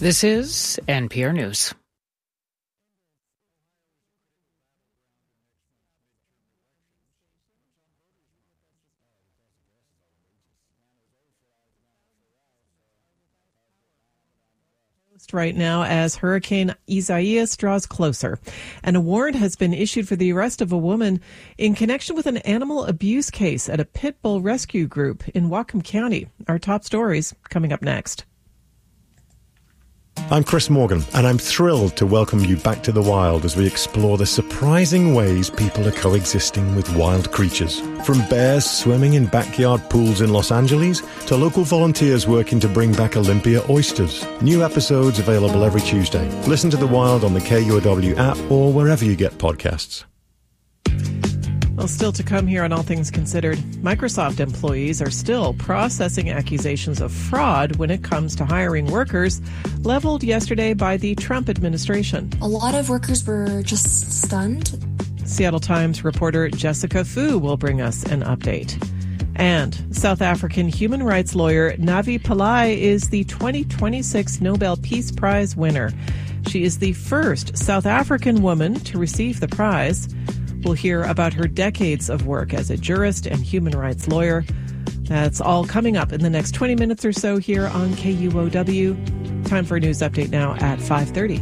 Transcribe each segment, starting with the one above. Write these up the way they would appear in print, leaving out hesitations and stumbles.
This is NPR News. Right now as Hurricane Isaias draws closer. And a warrant has been issued for the arrest of a woman in connection with an animal abuse case at a pit bull rescue group in Whatcom County. Our top stories coming up next. I'm Chris Morgan, and I'm thrilled to welcome you back to the wild as we explore the surprising ways people are coexisting with wild creatures. From bears swimming in backyard pools in Los Angeles to local volunteers working to bring back Olympia oysters. New episodes available every Tuesday. Listen to The Wild on the KUOW app or wherever you get podcasts. Well, still to come here on All Things Considered, Microsoft employees are still processing accusations of fraud when it comes to hiring workers, leveled yesterday by the Trump administration. A lot of workers were just stunned. Seattle Times reporter Jessica Fu will bring us an update. And South African human rights lawyer Navi Pillay is the 2026 Nobel Peace Prize winner. She is the first South African woman to receive the prize. We'll hear about her decades of work as a jurist and human rights lawyer. That's all coming up in the next 20 minutes or so here on KUOW. Time for a news update now at 5:30.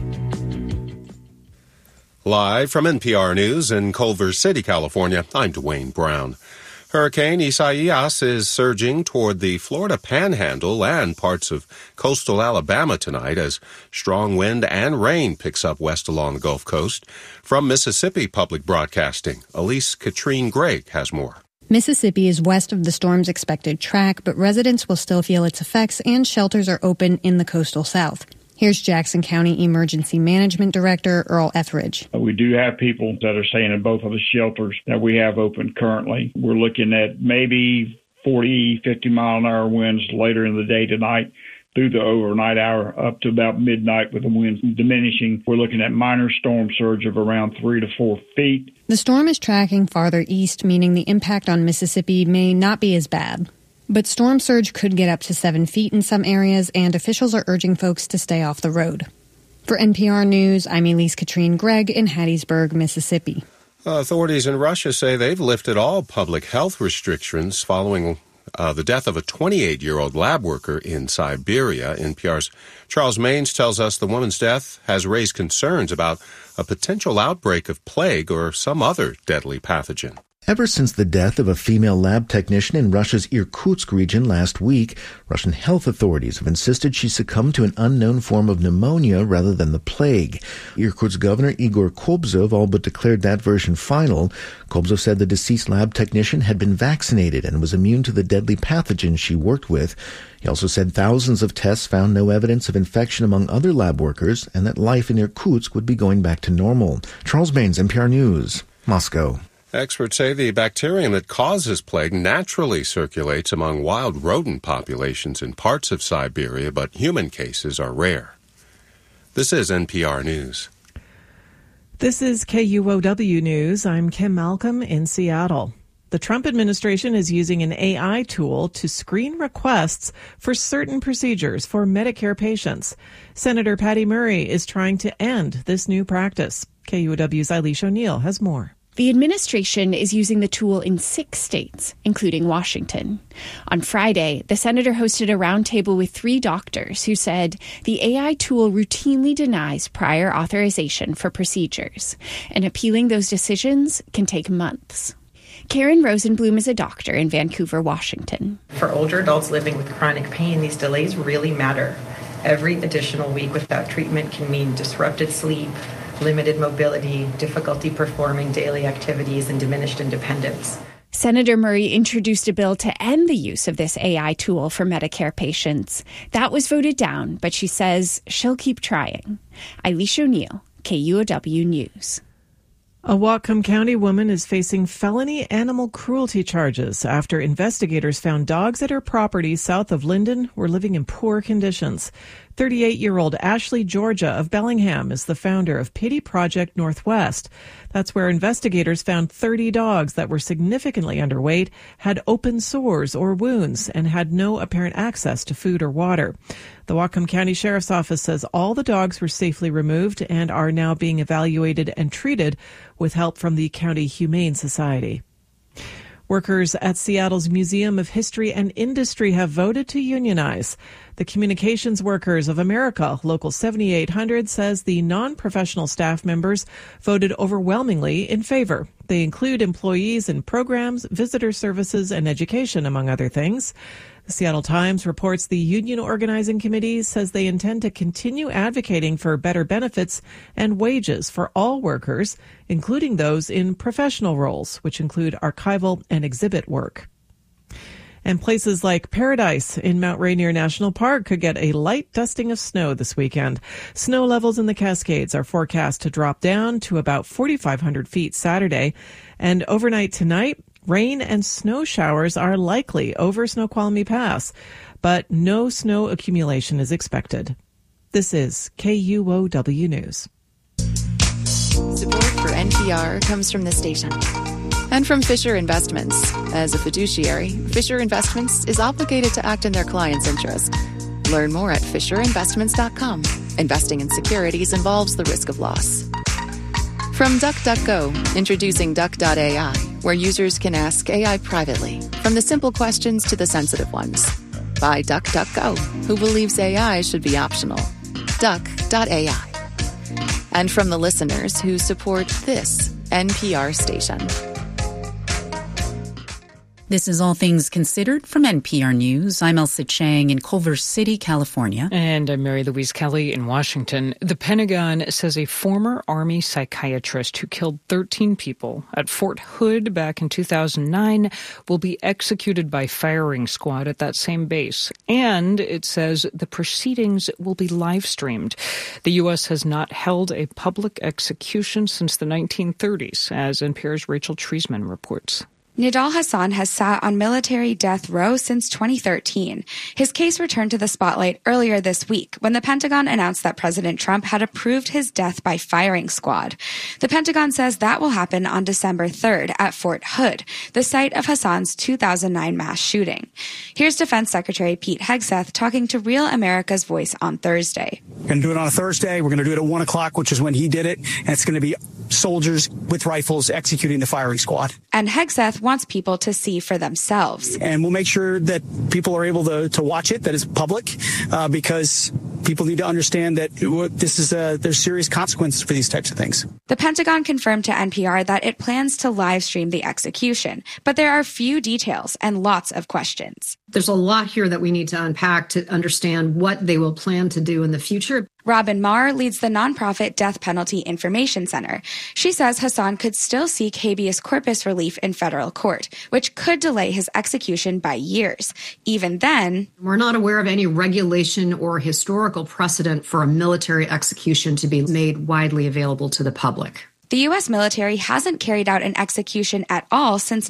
Live from NPR News in Culver City, California, I'm Dwayne Brown. Hurricane Isaias is surging toward the Florida Panhandle and parts of coastal Alabama tonight as strong wind and rain picks up west along the Gulf Coast. From Mississippi Public Broadcasting, Elise Katrine Gregg has more. Mississippi is west of the storm's expected track, but residents will still feel its effects and shelters are open in the coastal south. Here's Jackson County Emergency Management Director Earl Etheridge. We do have people that are staying in both of the shelters that we have open currently. We're looking at maybe 40, 50-mile-an-hour winds later in the day tonight through the overnight hour up to about midnight with the winds diminishing. We're looking at minor storm surge of around 3 to 4 feet. The storm is tracking farther east, meaning the impact on Mississippi may not be as bad. But storm surge could get up to 7 feet in some areas, and officials are urging folks to stay off the road. For NPR News, I'm Elise Katrine Gregg in Hattiesburg, Mississippi. Authorities in Russia say they've lifted all public health restrictions following the death of a 28-year-old lab worker in Siberia. NPR's Charles Maines tells us the woman's death has raised concerns about a potential outbreak of plague or some other deadly pathogen. Ever since the death of a female lab technician in Russia's Irkutsk region last week, Russian health authorities have insisted she succumbed to an unknown form of pneumonia rather than the plague. Irkutsk Governor Igor Kobzov all but declared that version final. Kobzov said the deceased lab technician had been vaccinated and was immune to the deadly pathogen she worked with. He also said thousands of tests found no evidence of infection among other lab workers and that life in Irkutsk would be going back to normal. Charles Baines, NPR News, Moscow. Experts say the bacterium that causes plague naturally circulates among wild rodent populations in parts of Siberia, but human cases are rare. This is NPR News. This is KUOW News. I'm Kim Malcolm in Seattle. The Trump administration is using an AI tool to screen requests for certain procedures for Medicare patients. Senator Patty Murray is trying to end this new practice. KUOW's Eilish O'Neill has more. The administration is using the tool in 6 states, including Washington. On Friday, the senator hosted a roundtable with 3 doctors who said the AI tool routinely denies prior authorization for procedures, and appealing those decisions can take months. Karen Rosenblum is a doctor in Vancouver, Washington. For older adults living with chronic pain, these delays really matter. Every additional week without treatment can mean disrupted sleep, limited mobility, difficulty performing daily activities, and diminished independence. Senator Murray introduced a bill to end the use of this AI tool for Medicare patients. That was voted down, but she says she'll keep trying. Eilish O'Neill, KUOW News. A Whatcom County woman is facing felony animal cruelty charges after investigators found dogs at her property south of Linden were living in poor conditions. 38-year-old Ashley Georgia of Bellingham is the founder of Pity Project Northwest. That's where investigators found 30 dogs that were significantly underweight, had open sores or wounds, and had no apparent access to food or water. The Whatcom County Sheriff's Office says all the dogs were safely removed and are now being evaluated and treated with help from the County Humane Society. Workers at Seattle's Museum of History and Industry have voted to unionize. The Communications Workers of America, Local 7800, says the non-professional staff members voted overwhelmingly in favor. They include employees in programs, visitor services, and education, among other things. The Seattle Times reports the Union Organizing Committee says they intend to continue advocating for better benefits and wages for all workers, including those in professional roles, which include archival and exhibit work. And places like Paradise in Mount Rainier National Park could get a light dusting of snow this weekend. Snow levels in the Cascades are forecast to drop down to about 4,500 feet Saturday. And overnight tonight, rain and snow showers are likely over Snoqualmie Pass, but no snow accumulation is expected. This is KUOW News. Support for NPR comes from this station and from Fisher Investments. As a fiduciary, Fisher Investments is obligated to act in their client's interest. Learn more at fisherinvestments.com. Investing in securities involves the risk of loss. From DuckDuckGo, introducing Duck.ai, where users can ask AI privately, from the simple questions to the sensitive ones. By DuckDuckGo, who believes AI should be optional. Duck.ai. And from the listeners who support this NPR station. This is All Things Considered from NPR News. I'm Elsa Chang in Culver City, California. And I'm Mary Louise Kelly in Washington. The Pentagon says a former Army psychiatrist who killed 13 people at Fort Hood back in 2009 will be executed by firing squad at that same base. And it says the proceedings will be live streamed. The U.S. has not held a public execution since the 1930s, as NPR's Rachel Treisman reports. Nidal Hasan has sat on military death row since 2013. His case returned to the spotlight earlier this week when the Pentagon announced that President Trump had approved his death by firing squad. The Pentagon says that will happen on December 3rd at Fort Hood, the site of Hasan's 2009 mass shooting. Here's Defense Secretary Pete Hegseth talking to Real America's Voice on Thursday. We're going to do it on a Thursday. We're going to do it at 1 o'clock, which is when he did it. And it's going to be soldiers with rifles executing the firing squad. And Hegseth wants people to see for themselves. And we'll make sure that people are able to watch it, that it's public, because people need to understand that there's serious consequences for these types of things. The Pentagon confirmed to NPR that it plans to live stream the execution, but there are few details and lots of questions. There's a lot here that we need to unpack to understand what they will plan to do in the future. Robin Marr leads the nonprofit Death Penalty Information Center. She says Hasan could still seek habeas corpus relief in federal court, which could delay his execution by years. Even then, we're not aware of any regulation or historical precedent for a military execution to be made widely available to the public. The U.S. military hasn't carried out an execution at all since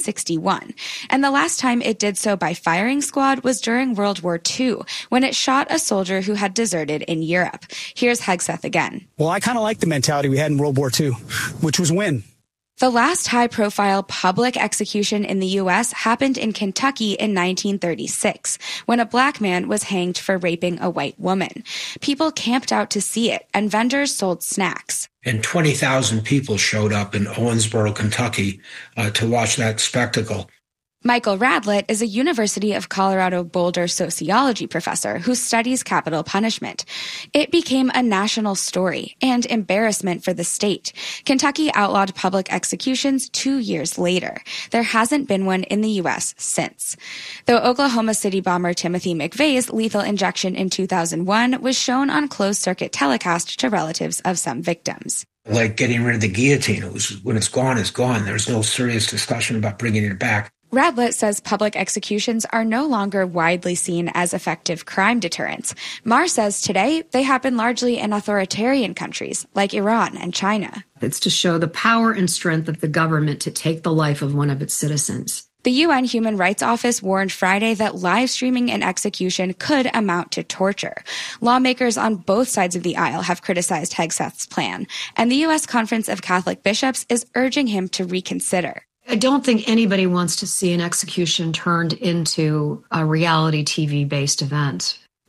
1961, and the last time it did so by firing squad was during World War II, when it shot a soldier who had deserted in Europe. Here's Hegseth again. Well, I kind of like the mentality we had in World War II, which was win. The last high-profile public execution in the U.S. happened in Kentucky in 1936, when a black man was hanged for raping a white woman. People camped out to see it, and vendors sold snacks. And 20,000 people showed up in Owensboro, Kentucky, to watch that spectacle. Michael Radlett is a University of Colorado Boulder sociology professor who studies capital punishment. It became a national story and embarrassment for the state. Kentucky outlawed public executions 2 years later. There hasn't been one in the U.S. since. Though Oklahoma City bomber Timothy McVeigh's lethal injection in 2001 was shown on closed-circuit telecast to relatives of some victims. Like getting rid of the guillotine. When it's gone, it's gone. There's no serious discussion about bringing it back. Radlett says public executions are no longer widely seen as effective crime deterrents. Marr says today they happen largely in authoritarian countries like Iran and China. It's to show the power and strength of the government to take the life of one of its citizens. The UN Human Rights Office warned Friday that live streaming an execution could amount to torture. Lawmakers on both sides of the aisle have criticized Hegseth's plan, and the U.S. Conference of Catholic Bishops is urging him to reconsider. I don't think anybody wants to see an execution turned into a reality TV-based event.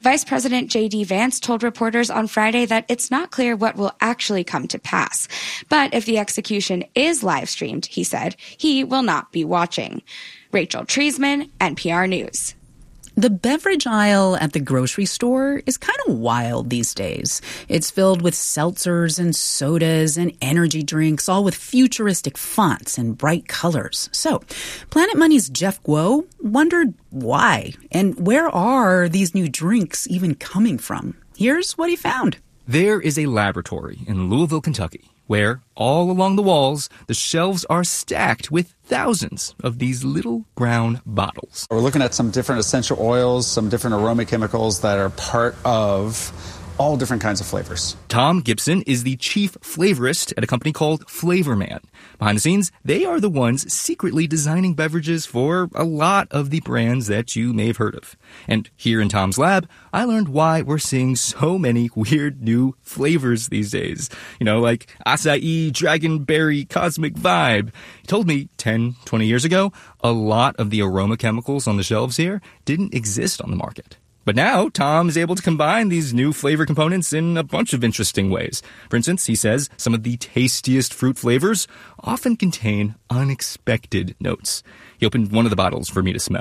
Vice President J.D. Vance told reporters on Friday that it's not clear what will actually come to pass. But if the execution is live-streamed, he said, he will not be watching. Rachel Treisman, NPR News. The beverage aisle at the grocery store is kind of wild these days. It's filled with seltzers and sodas and energy drinks, all with futuristic fonts and bright colors. So, Planet Money's Jeff Guo wondered why and where are these new drinks even coming from? Here's what he found. There is a laboratory in Louisville, Kentucky, where all along the walls, the shelves are stacked with thousands of these little brown bottles. We're looking at some different essential oils, some different aroma chemicals that are part of all different kinds of flavors. Tom Gibson is the chief flavorist at a company called Flavorman. Behind the scenes, they are the ones secretly designing beverages for a lot of the brands that you may have heard of. And here in Tom's lab, I learned why we're seeing so many weird new flavors these days. You know, like acai, dragonberry, cosmic vibe. He told me 10, 20 years ago, a lot of the aroma chemicals on the shelves here didn't exist on the market. But now, Tom is able to combine these new flavor components in a bunch of interesting ways. For instance, he says some of the tastiest fruit flavors often contain unexpected notes. He opened one of the bottles for me to smell.